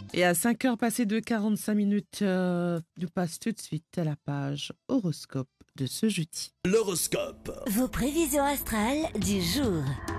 Et à 5 heures passées de 45 minutes, nous passe tout de suite à la page horoscope de ce jeudi. L'horoscope. Vos prévisions astrales du jour.